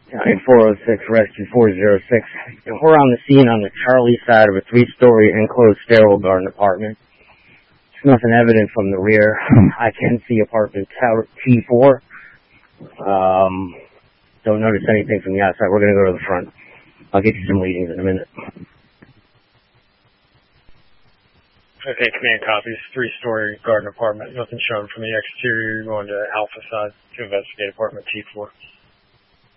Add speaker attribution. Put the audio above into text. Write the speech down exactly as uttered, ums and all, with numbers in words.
Speaker 1: nine four oh six, rescue four oh six. And we're on the scene on the Charlie side of a three-story enclosed sterile garden apartment. There's nothing evident from the rear. I can see apartment T four. Um, don't notice anything from the outside. We're going to go to the front. I'll get you some leadings in a minute.
Speaker 2: Okay, command copies. Three-story garden apartment. Nothing shown from the exterior. You're going to Alpha side to investigate apartment T four.